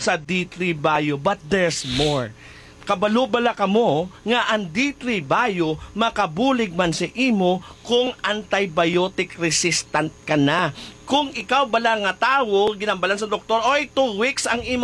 sa D3 Bio, but there's more. Kabalo bala ka mo nga ang D3 Bio makabulig man si imo kung antibiotic resistant ka na. Kung ikaw bala nga tawo, ginambalan sa doktor, oy 2 weeks ang imo